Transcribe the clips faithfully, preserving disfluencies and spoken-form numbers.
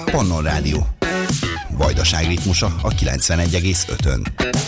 Pannon Rádió. Vajdaság ritmusa a kilencvenegy egész ötön.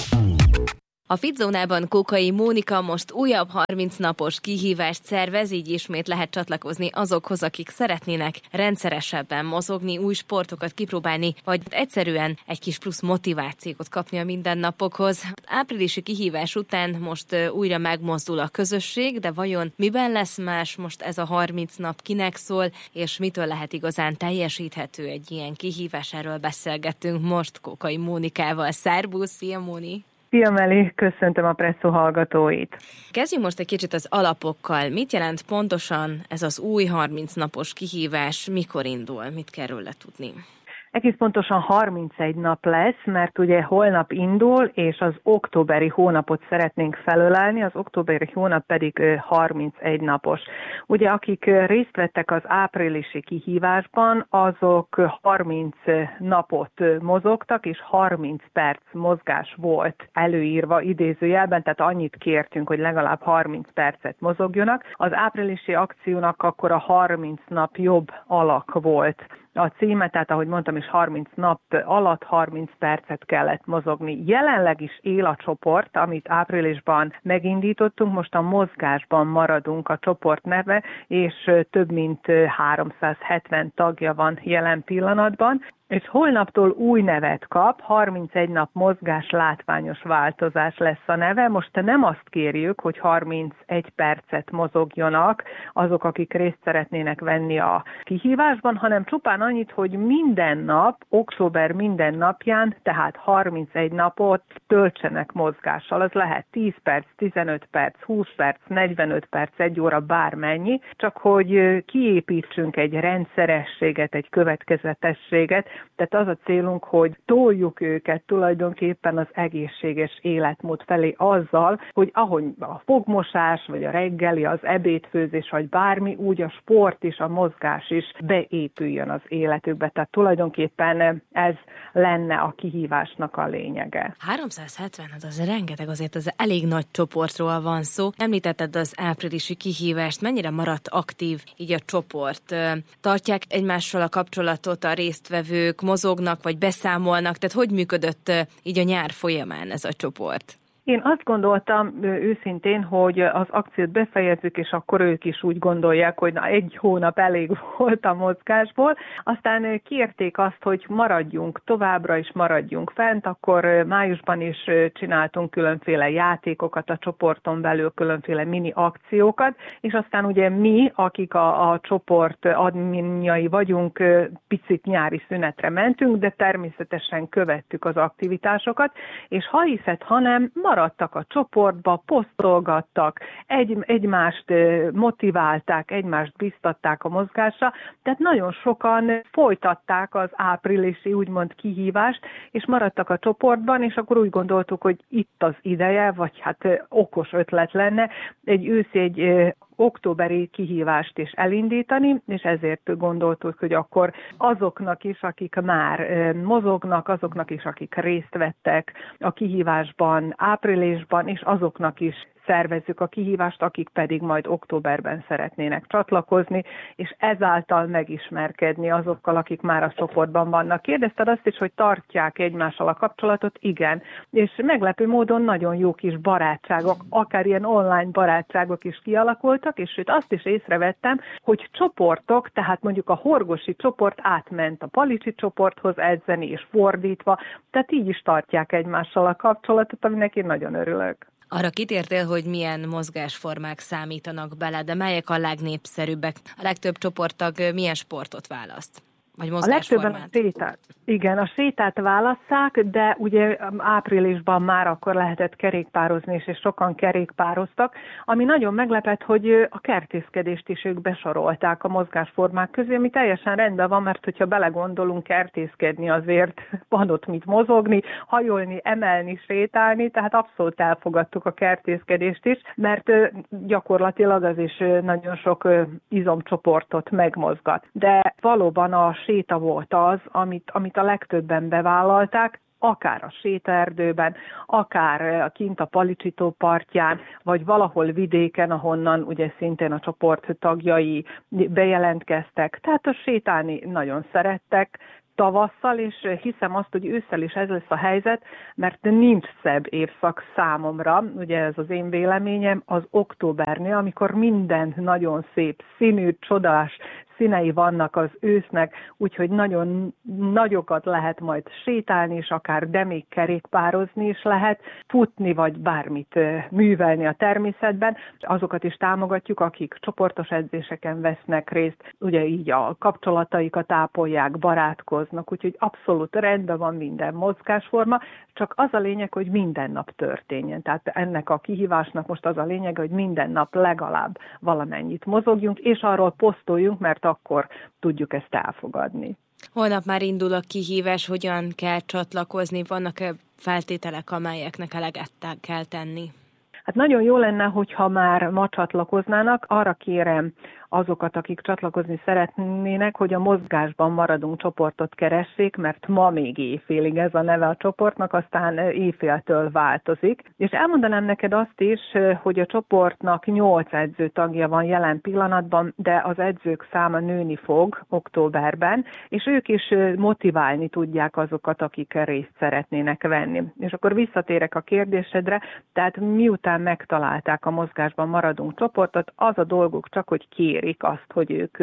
A Fitzónában Kókai Mónika most újabb harminc napos kihívást szervez, így ismét lehet csatlakozni azokhoz, akik szeretnének rendszeresebben mozogni, új sportokat kipróbálni, vagy egyszerűen egy kis plusz motivációt kapni a mindennapokhoz. Áprilisi kihívás után most újra megmozdul a közösség, de vajon miben lesz más most ez a harminc nap, kinek szól, és mitől lehet igazán teljesíthető egy ilyen kihívás? Erről beszélgetünk most Kókai Mónikával. Szerbusz, szia Móni! Szia Meli, köszöntöm a Presszó hallgatóit. Kezdjünk most egy kicsit az alapokkal. Mit jelent pontosan ez az új harminc napos kihívás, mikor indul, mit kell róla tudni? Egész pontosan harmincegy nap lesz, mert ugye holnap indul, és az októberi hónapot szeretnénk felölelni, az októberi hónap pedig harmincegy napos. Ugye akik részt vettek az áprilisi kihívásban, azok harminc napot mozogtak, és harminc perc mozgás volt előírva idézőjelben, tehát annyit kértünk, hogy legalább harminc percet mozogjonak. Az áprilisi akciónak akkor a harminc nap jobb alak volt a címe, tehát ahogy mondtam is, harminc nap alatt harminc percet kellett mozogni. Jelenleg is él a csoport, amit áprilisban megindítottunk, most a mozgásban maradunk a csoport neve, és több mint háromszázhetven tagja van jelen pillanatban, és holnaptól új nevet kap, harmincegy nap mozgás látványos változás lesz a neve. Most nem azt kérjük, hogy harmincegy percet mozogjonak azok, akik részt szeretnének venni a kihívásban, hanem csupán annyit, hogy minden nap, október minden napján, tehát harmincegy napot töltsenek mozgással. Az lehet tíz perc, tizenöt perc, húsz perc, negyvenöt perc, egy óra, bármennyi, csak hogy kiépítsünk egy rendszerességet, egy következetességet. Tehát az a célunk, hogy toljuk őket tulajdonképpen az egészséges életmód felé azzal, hogy ahogy a fogmosás, vagy a reggeli, az ebédfőzés, vagy bármi, úgy a sport és a mozgás is beépüljön az életükbe. Tehát tulajdonképpen ez lenne a kihívásnak a lényege. háromszázhetven, az rengeteg, azért az elég nagy csoportról van szó. Említetted az áprilisi kihívást, mennyire maradt aktív így a csoport? Tartják egymással a kapcsolatot a résztvevők, mozognak, vagy beszámolnak, tehát hogy működött így a nyár folyamán ez a csoport? Én azt gondoltam őszintén, hogy az akciót befejezzük, és akkor ők is úgy gondolják, hogy na, egy hónap elég volt a mozgásból. Aztán kérték azt, hogy maradjunk továbbra is, maradjunk fent, akkor májusban is csináltunk különféle játékokat a csoporton belül, különféle mini akciókat, és aztán ugye mi, akik a, a csoport adminjai vagyunk, picit nyári szünetre mentünk, de természetesen követtük az aktivitásokat, és ha hiszed, ha nem, maradtak a csoportba, posztolgattak, egy, egymást motiválták, egymást biztatták a mozgásra, tehát nagyon sokan folytatták az áprilisi úgymond kihívást, és maradtak a csoportban, és akkor úgy gondoltuk, hogy itt az ideje, vagy hát okos ötlet lenne egy őszi, egy októberi kihívást is elindítani, és ezért gondoltuk, hogy akkor azoknak is, akik már mozognak, azoknak is, akik részt vettek a kihívásban áprilisban, és azoknak is szervezzük a kihívást, akik pedig majd októberben szeretnének csatlakozni, és ezáltal megismerkedni azokkal, akik már a csoportban vannak. Kérdezted azt is, hogy tartják egymással a kapcsolatot? Igen. És meglepő módon nagyon jó kis barátságok, akár ilyen online barátságok is kialakultak, és sőt azt is észrevettem, hogy csoportok, tehát mondjuk a horgosi csoport átment a palicsi csoporthoz edzeni, és fordítva, tehát így is tartják egymással a kapcsolatot, aminek én nagyon örülök. Arra kitértél, hogy milyen mozgásformák számítanak bele, de melyek a legnépszerűbbek? A legtöbb csoporttag milyen sportot választ? Vagy mozgásformát? A legtöbben a sétát. Igen, a sétát válasszák, de ugye áprilisban már akkor lehetett kerékpározni, és sokan kerékpároztak, ami nagyon meglepett, hogy a kertészkedést is ők besorolták a mozgásformák közé, ami teljesen rendben van, mert hogyha belegondolunk, kertészkedni azért van ott mit mozogni, hajolni, emelni, sétálni, tehát abszolút elfogadtuk a kertészkedést is, mert gyakorlatilag az is nagyon sok izomcsoportot megmozgat. De valóban a séta volt az, amit, amit a legtöbben bevállalták, akár a sétaerdőben, akár kint a Palicsitó partján, vagy valahol vidéken, ahonnan ugye szintén a csoport tagjai bejelentkeztek. Tehát a sétálni nagyon szerettek, tavasszal, és hiszem azt, hogy ősszel is ez lesz a helyzet, mert nincs szebb évszak számomra, ugye ez az én véleményem, az októbernél, amikor minden nagyon szép, színű, csodás színei vannak az ősznek, úgyhogy nagyon nagyokat lehet majd sétálni, és akár de még kerékpározni is lehet, futni, vagy bármit művelni a természetben. Azokat is támogatjuk, akik csoportos edzéseken vesznek részt, ugye így a kapcsolataikat ápolják, barátkoznak, úgyhogy abszolút rendben van minden mozgásforma, csak az a lényeg, hogy minden nap történjen. Tehát ennek a kihívásnak most az a lényeg, hogy minden nap legalább valamennyit mozogjunk, és arról posztoljunk, mert akkor tudjuk ezt elfogadni. Holnap már indul a kihívás, hogyan kell csatlakozni, vannak-e feltételek, amelyeknek eleget kell tenni? Hát nagyon jó lenne, hogyha már ma csatlakoznának, arra kérem azokat, akik csatlakozni szeretnének, hogy a Mozgásban maradunk csoportot keressék, mert ma még éjfélig ez a neve a csoportnak, aztán éjféltől változik. És elmondanám neked azt is, hogy a csoportnak nyolc edző tagja van jelen pillanatban, de az edzők száma nőni fog októberben, és ők is motiválni tudják azokat, akik részt szeretnének venni. És akkor visszatérek a kérdésedre, tehát miután megtalálták a Mozgásban maradunk csoportot, az a dolguk csak, hogy kér azt, hogy ők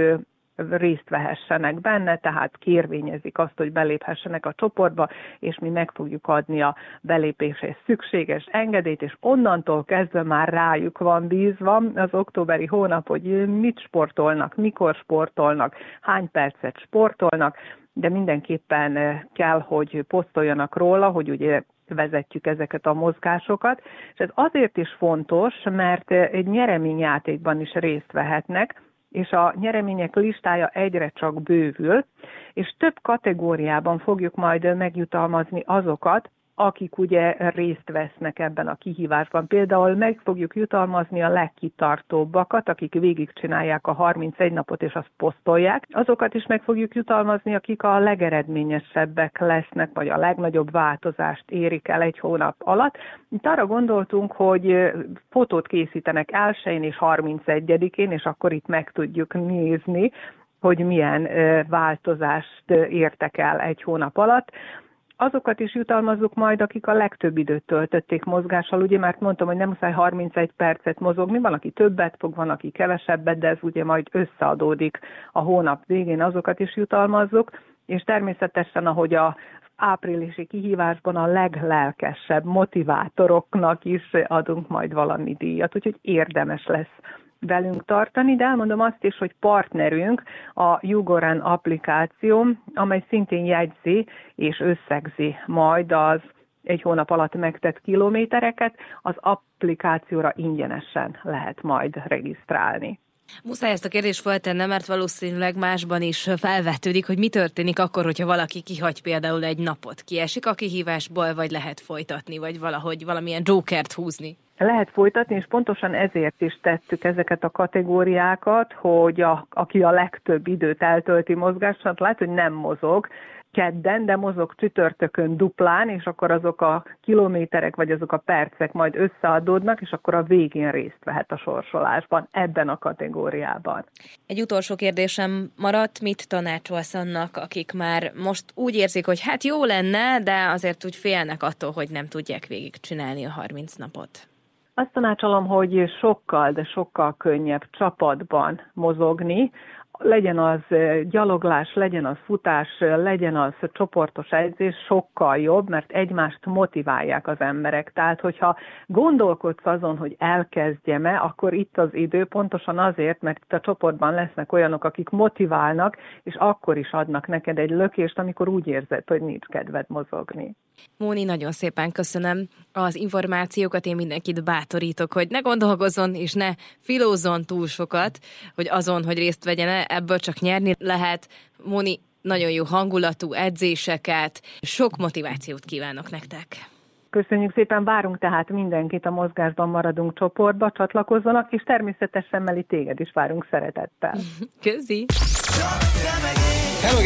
részt vehessenek benne, tehát kérvényezik azt, hogy beléphessenek a csoportba, és mi meg fogjuk adni a belépéshez szükséges engedélyt, és onnantól kezdve már rájuk van bízva az októberi hónap, hogy mit sportolnak, mikor sportolnak, hány percet sportolnak, de mindenképpen kell, hogy posztoljanak róla, hogy ugye vezetjük ezeket a mozgásokat, és ez azért is fontos, mert egy nyereményjátékban is részt vehetnek, és a nyeremények listája egyre csak bővül, és több kategóriában fogjuk majd megjutalmazni azokat, akik ugye részt vesznek ebben a kihívásban. Például meg fogjuk jutalmazni a legkitartóbbakat, akik végigcsinálják a harmincegy napot és azt posztolják. Azokat is meg fogjuk jutalmazni, akik a legeredményesebbek lesznek, vagy a legnagyobb változást érik el egy hónap alatt. Itt arra gondoltunk, hogy fotót készítenek elsején és harmincegyedikén, és akkor itt meg tudjuk nézni, hogy milyen változást értek el egy hónap alatt. Azokat is jutalmazzuk majd, akik a legtöbb időt töltötték mozgással, ugye, mert mondtam, hogy nem muszáj harmincegy percet mozogni, van, aki többet fog, van, aki kevesebbet, de ez ugye majd összeadódik a hónap végén, azokat is jutalmazzuk, és természetesen, ahogy a áprilisi kihívásban a leglelkesebb motivátoroknak is adunk majd valami díjat, úgyhogy érdemes lesz velünk tartani, de elmondom azt is, hogy partnerünk a YouGoRun applikáció, amely szintén jegyzi és összegzi majd az egy hónap alatt megtett kilométereket, az applikációra ingyenesen lehet majd regisztrálni. Muszáj ezt a kérdést feltennem, mert valószínűleg másban is felvetődik, hogy mi történik akkor, hogyha valaki kihagy például egy napot. Kiesik a kihívásból, vagy lehet folytatni, vagy valahogy valamilyen jokert húzni? Lehet folytatni, és pontosan ezért is tettük ezeket a kategóriákat, hogy a, aki a legtöbb időt eltölti mozgással, lát, hogy nem mozog kedden, de mozog csütörtökön duplán, és akkor azok a kilométerek, vagy azok a percek majd összeadódnak, és akkor a végén részt vehet a sorsolásban, ebben a kategóriában. Egy utolsó kérdésem maradt, mit tanácsolsz annak, akik már most úgy érzik, hogy hát jó lenne, de azért úgy félnek attól, hogy nem tudják végigcsinálni a harminc napot? Azt tanácsolom, hogy sokkal, de sokkal könnyebb csapatban mozogni, legyen az gyaloglás, legyen az futás, legyen az csoportos edzés, sokkal jobb, mert egymást motiválják az emberek. Tehát, hogyha gondolkodsz azon, hogy elkezdjem-e, akkor itt az idő pontosan azért, mert itt a csoportban lesznek olyanok, akik motiválnak, és akkor is adnak neked egy lökést, amikor úgy érzed, hogy nincs kedved mozogni. Móni, nagyon szépen köszönöm az információkat, én mindenkit bátorítok, hogy ne gondolkozzon és ne filózzon túl sokat, hogy azon, hogy részt vegyen, ebből csak nyerni lehet. Móni, nagyon jó hangulatú edzéseket, sok motivációt kívánok nektek. Köszönjük szépen, várunk tehát mindenkit a Mozgásban maradunk csoportba, csatlakozzanak, és természetesen Meli, téged is várunk szeretettel. Köszi! Hello